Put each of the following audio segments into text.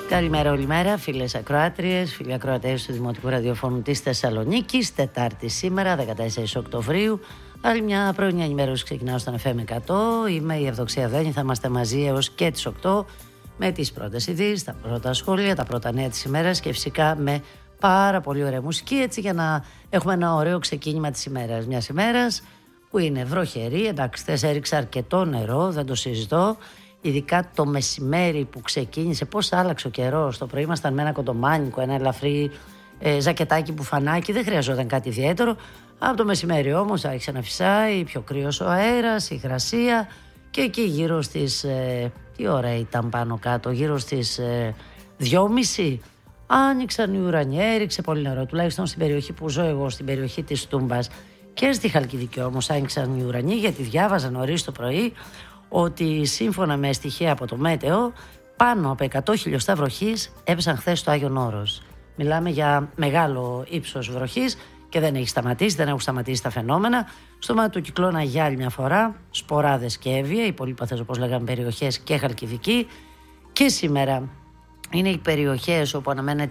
Καλημέρα όλη μέρα, φίλες ακροάτριες, φίλοι ακροατές του Δημοτικού Ραδιοφώνου της Θεσσαλονίκης. Τετάρτη σήμερα, 14 Οκτωβρίου. Άλλη μια πρωινή ενημέρωση ξεκινάω στον FM 100. Είμαι η Ευδοξία Δένη, θα είμαστε μαζί έως και τις 8 με τις πρώτες ειδήσεις, τα πρώτα σχόλια, τα πρώτα νέα της ημέρας και φυσικά με πάρα πολύ ωραία μουσική, έτσι για να έχουμε ένα ωραίο ξεκίνημα της ημέρας. Μιας ημέρας που είναι βροχερή, εντάξει, χθες έριξε αρκετό νερό, δεν το συζητώ. Ειδικά το μεσημέρι που ξεκίνησε, πώς άλλαξε ο καιρός. Το πρωί ήμασταν με ένα κοντομάνικο, ένα ελαφρύ ζακετάκι, μπουφανάκι, δεν χρειαζόταν κάτι ιδιαίτερο. Από το μεσημέρι όμως άρχισε να φυσάει, πιο κρύος ο αέρας, η υγρασία και εκεί γύρω στις, τι ώρα ήταν πάνω κάτω, γύρω στις 2.30 άνοιξαν οι ουρανοί, έριξε πολύ νερό, τουλάχιστον στην περιοχή που ζω εγώ, στην περιοχή της Τούμπας και στη Χαλκιδική όμως άνοιξαν οι ουρανοί, γιατί διάβαζα νωρίς το πρωί ότι σύμφωνα με στοιχεία από το Μέτεο πάνω από 100 χιλιοστά βροχής έπεσαν χθες στο Άγιον Όρος. Μιλάμε για μεγάλο ύψος βροχής και δεν έχει σταματήσει, δεν έχουν σταματήσει τα φαινόμενα. Στο μάτι του κυκλώνα για άλλη μια φορά Σποράδες και Εύβοια, οι πολύπαθες όπως λέγαμε περιοχές και Χαλκιδική. Και σήμερα είναι οι περιοχές όπου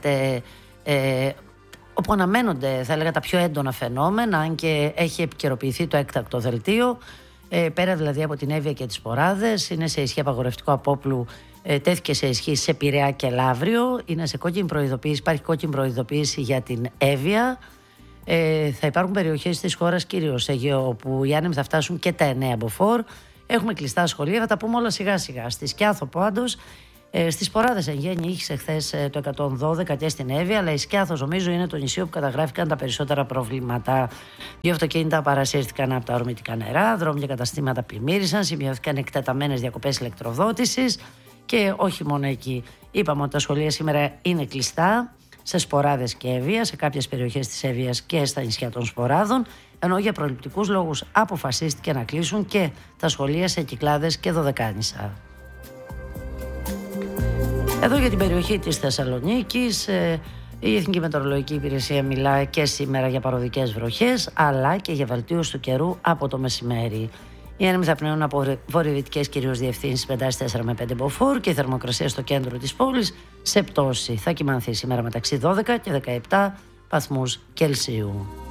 όπου αναμένονται θα έλεγα τα πιο έντονα φαινόμενα, αν και έχει επικαιροποιηθεί το έκτακτο δελτίο. Πέρα δηλαδή από την Εύβοια και τις Σποράδες, είναι σε ισχύ απαγορευτικό απόπλου, τέθηκε σε ισχύ σε Πειραιά και Λαύριο, είναι σε κόκκινη προειδοποίηση, υπάρχει κόκκινη προειδοποίηση για την Εύβοια. Θα υπάρχουν περιοχές της χώρας, κυρίως Αιγαίο, όπου οι άνεμοι θα φτάσουν και τα 9 μποφόρ. Έχουμε κλειστά σχολεία, θα τα πούμε όλα σιγά σιγά. Στη Σκιάθο πάντως, στις Σποράδες εν γέννη είχε χθες το 112 και στην Εύβοια, αλλά η Σκιάθος νομίζω είναι το νησί όπου καταγράφηκαν τα περισσότερα προβλήματα. 2 αυτοκίνητα παρασύρθηκαν από τα ορμητικά νερά, δρόμοι και καταστήματα πλημμύρισαν, σημειώθηκαν εκτεταμένες διακοπές ηλεκτροδότησης και όχι μόνο εκεί. Είπαμε ότι τα σχολεία σήμερα είναι κλειστά σε Σποράδες και Εύβοια, σε κάποιες περιοχές της Εύβοιας και στα νησιά των Σποράδων, ενώ για προληπτικούς λόγους αποφασίστηκε να κλείσουν και τα σχολεία σε Κυκλάδες και Δωδεκάνησα. Εδώ για την περιοχή της Θεσσαλονίκης η Εθνική Μετεωρολογική Υπηρεσία μιλά και σήμερα για παροδικές βροχές, αλλά και για βελτίωση του καιρού από το μεσημέρι. Οι άνεμοι θα πνέουν από βορειοδυτικές κυρίως διευθύνσεις 4 με 5 μποφόρ και η θερμοκρασία στο κέντρο της πόλης σε πτώση. Θα κυμανθεί σήμερα μεταξύ 12 και 17 βαθμούς Κελσίου.